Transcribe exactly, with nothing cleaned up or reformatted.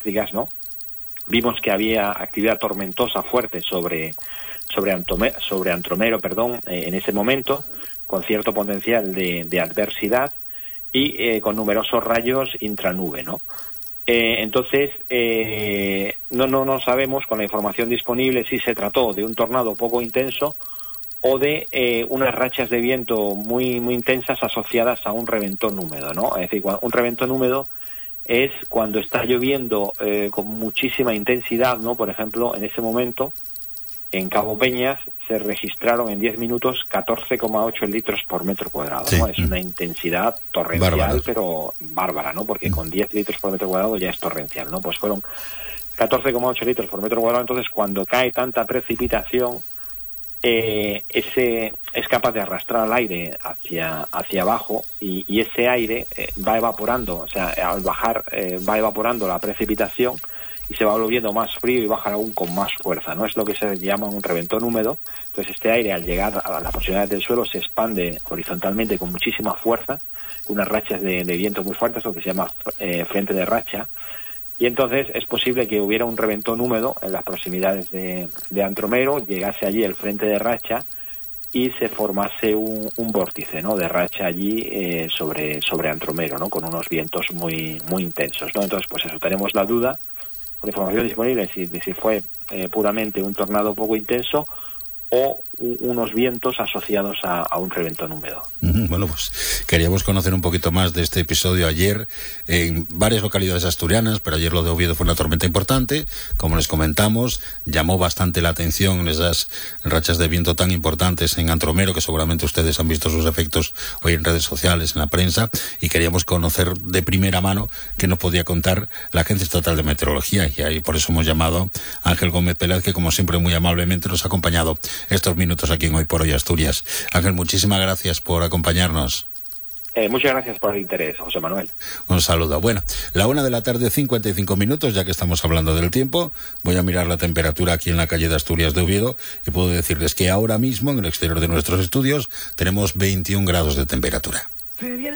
eléctricas, ¿no? Vimos que había actividad tormentosa fuerte sobre, sobre, Antome, sobre Antromero, perdón, eh, en ese momento, con cierto potencial de, de adversidad y eh, con numerosos rayos intranube, ¿no? Eh, entonces, eh, no, no, no sabemos con la información disponible si se trató de un tornado poco intenso o de eh, unas rachas de viento muy, muy intensas asociadas a un reventón húmedo, ¿no? Es decir, un reventón húmedo es cuando está lloviendo eh, con muchísima intensidad, ¿no? Por ejemplo, en ese momento, en Cabo Peñas, se registraron en diez minutos catorce coma ocho litros por metro cuadrado, ¿no? Sí. Es una intensidad torrencial, bárbara. Pero bárbara, ¿no? Porque con diez litros por metro cuadrado ya es torrencial, ¿no? Pues fueron catorce coma ocho litros por metro cuadrado. Entonces, cuando cae tanta precipitación, Eh, ese es capaz de arrastrar al aire hacia hacia abajo y, y ese aire eh, va evaporando, o sea, al bajar eh, va evaporando la precipitación y se va volviendo más frío y baja aún con más fuerza, ¿no? Es lo que se llama un reventón húmedo. Entonces este aire, al llegar a las profundidades del suelo, se expande horizontalmente con muchísima fuerza, unas rachas de, de viento muy fuertes, lo que se llama eh, frente de racha. Y entonces es posible que hubiera un reventón húmedo en las proximidades de, de Antromero, llegase allí el frente de racha y se formase un, un vórtice, ¿no? De racha allí eh, sobre, sobre Antromero, ¿no? Con unos vientos muy, muy intensos, ¿no? Entonces, pues eso, tenemos la duda, con información disponible, si, de si fue eh, puramente un tornado poco intenso o unos vientos asociados a, a un reventón húmedo. Bueno, pues queríamos conocer un poquito más de este episodio ayer en varias localidades asturianas, pero ayer lo de Oviedo fue una tormenta importante, como les comentamos, llamó bastante la atención esas rachas de viento tan importantes en Antromero, que seguramente ustedes han visto sus efectos hoy en redes sociales, en la prensa, y queríamos conocer de primera mano qué nos podía contar la Agencia Estatal de Meteorología, y ahí por eso hemos llamado a Ángel Gómez Pérez, que como siempre muy amablemente nos ha acompañado estos minutos aquí en Hoy por Hoy Asturias. Ángel, muchísimas gracias por acompañarnos. Eh, muchas gracias por el interés, José Manuel. Un saludo. Bueno, la una de la tarde, cincuenta y cinco minutos, ya que estamos hablando del tiempo, voy a mirar la temperatura aquí en la calle de Asturias de Oviedo y puedo decirles que ahora mismo en el exterior de nuestros estudios tenemos veintiún grados de temperatura.